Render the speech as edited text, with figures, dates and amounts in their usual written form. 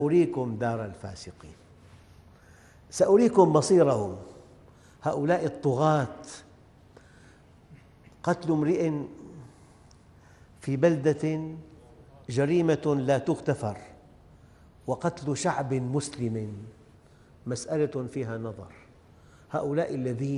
أريكم دار الفاسقين. سأريكم مصيرهم. هؤلاء الطغاة، قتل امرئ في بلدة جريمة لا تغتفر، وقتل شعب مسلم مسألة فيها نظر. هؤلاء الذين